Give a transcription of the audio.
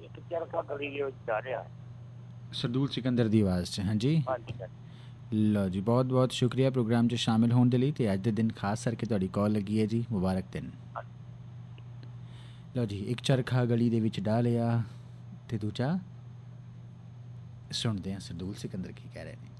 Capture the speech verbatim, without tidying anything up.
ਇੱਕ ਚਰਖਾ ਗਲੀ ਦੇ ਵਿੱਚ ਜਾ ਰਿਹਾ। ਸਰਦੂਲ ਸਿਕੰਦਰ ਦੀ ਆਵਾਜ਼ 'ਚ। ਹਾਂਜੀ ਹਾਂਜੀ ਲਓ ਜੀ, ਬਹੁਤ ਬਹੁਤ ਸ਼ੁਕਰੀਆ ਪ੍ਰੋਗਰਾਮ 'ਚ ਸ਼ਾਮਿਲ ਹੋਣ ਦੇ ਲਈ। ਅਤੇ ਅੱਜ ਦੇ ਦਿਨ ਖਾਸ ਕਰਕੇ ਤੁਹਾਡੀ ਕਾਲ ਲੱਗੀ ਹੈ ਜੀ, ਮੁਬਾਰਕ ਦਿਨ। ਲਓ ਜੀ, ਇੱਕ ਚਰਖਾ ਗਲੀ ਦੇ ਵਿੱਚ ਡਾਹ ਲਿਆ, ਅਤੇ ਦੂਜਾ ਸੁਣਦੇ ਹਾਂ ਸਰਦੂਲ ਸਿਕੰਦਰ ਕੀ ਕਹਿ ਰਹੇ ਨੇ।